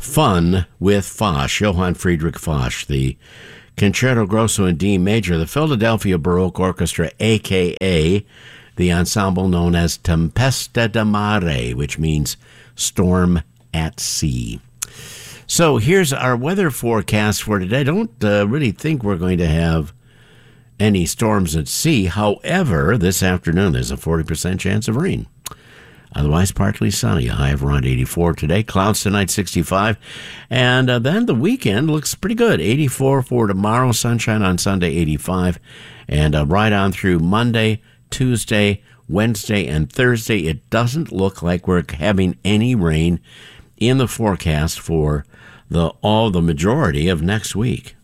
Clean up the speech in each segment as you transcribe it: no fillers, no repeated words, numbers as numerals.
Fun with Foch, Johann Friedrich Foch, the Concerto Grosso in D major, the Philadelphia Baroque Orchestra, a.k.a. the ensemble known as Tempesta di Mare, which means storm at sea. So here's our weather forecast for today. I don't really think we're going to have any storms at sea. However, this afternoon there's a 40% chance of rain. Otherwise, partly sunny, a high of around 84 today. Clouds tonight, 65. And then the weekend looks pretty good. 84 for tomorrow, sunshine on Sunday, 85. And right on through Monday, Tuesday, Wednesday, and Thursday, it doesn't look like we're having any rain in the forecast for the majority of next week.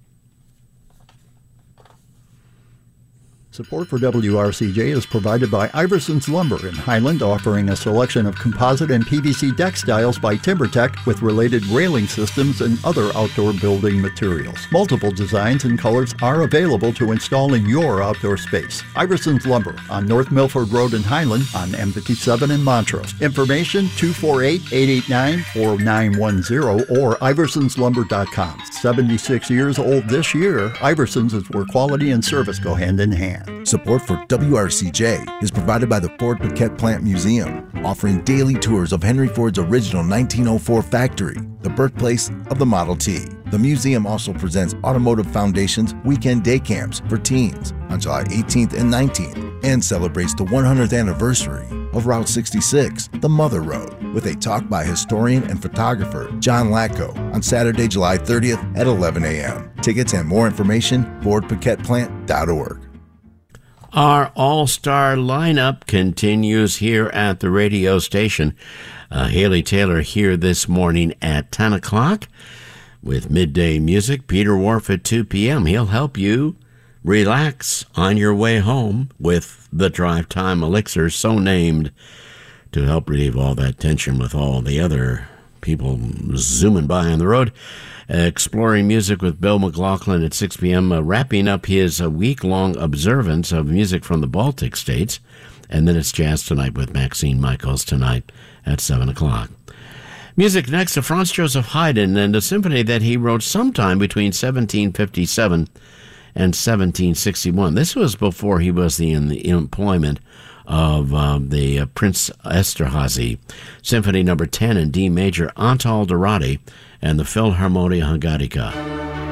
Support for WRCJ is provided by Iverson's Lumber in Highland, offering a selection of composite and PVC deck styles by TimberTech with related railing systems and other outdoor building materials. Multiple designs and colors are available to install in your outdoor space. Iverson's Lumber on North Milford Road in Highland on M57 in Montrose. Information 248-889-4910 or iversonslumber.com. 76 years old this year, Iverson's is where quality and service go hand in hand. Support for WRCJ is provided by the Ford Piquette Plant Museum, offering daily tours of Henry Ford's original 1904 factory, the birthplace of the Model T. The museum also presents Automotive Foundation's weekend day camps for teens on July 18th and 19th and celebrates the 100th anniversary of Route 66, the Mother Road, with a talk by historian and photographer John Latko on Saturday, July 30th at 11 a.m. Tickets and more information, FordPiquettePlant.org. Our all-star lineup continues here at the radio station. Haley Taylor here this morning at 10 o'clock with midday music. Peter Wharf at 2 p.m. He'll help you relax on your way home with the Drive Time Elixir, so named to help relieve all that tension with all the other people zooming by on the road. Exploring music with Bill McLaughlin at 6 p.m., wrapping up his week-long observance of music from the Baltic states. And then it's Jazz Tonight with Maxine Michaels tonight at 7 o'clock. Music next to Franz Joseph Haydn and a symphony that he wrote sometime between 1757 and 1761. This was before he was in the employment of the Prince Esterhazy. Symphony number 10 in D major, Antal Dorati and the Philharmonia Hungarica.